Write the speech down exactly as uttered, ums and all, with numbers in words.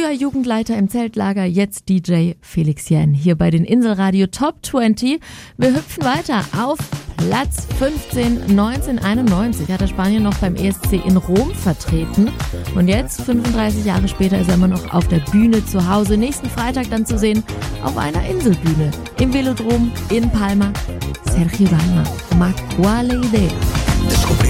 Früher Jugendleiter im Zeltlager, jetzt D J Felix Jähn hier bei den Inselradio Top zwanzig. Wir hüpfen weiter auf Platz fünfzehn. neunzehnhunderteinundneunzig hat der Spanier noch beim E S C in Rom vertreten. Und jetzt, fünfunddreißig Jahre später, ist er immer noch auf der Bühne zu Hause. Nächsten Freitag dann zu sehen auf einer Inselbühne im Velodrom in Palma. Sergio Dalma, Ma quale idea.